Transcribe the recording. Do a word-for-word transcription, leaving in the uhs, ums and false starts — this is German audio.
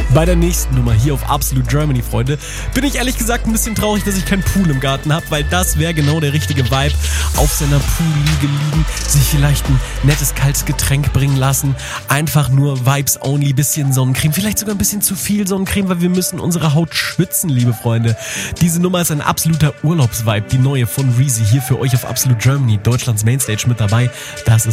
Bei der nächsten Nummer hier auf Absolute Germany, Freunde, bin ich ehrlich gesagt ein bisschen traurig, dass ich keinen Pool im Garten habe, weil das wäre genau der richtige Vibe. Auf seiner Poolliege liegen, sich vielleicht ein nettes kaltes Getränk bringen lassen, einfach nur Vibes only, bisschen Sonnencreme, vielleicht sogar ein bisschen zu viel Sonnencreme, weil wir müssen unsere Haut schützen, liebe Freunde. Diese Nummer ist ein absoluter Urlaubsvibe, die neue von Reezy hier für euch auf Absolute Germany, Deutschlands Mainstage mit dabei. Das ist